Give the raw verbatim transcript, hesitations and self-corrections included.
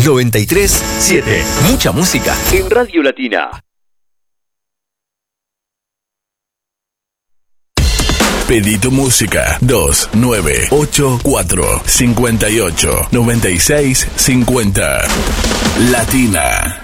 noventa y tres siete. Mucha música en Radio Latina. Pedí tu música dos nueve ocho cuatro cinco ocho nueve seis cinco cero. Latina.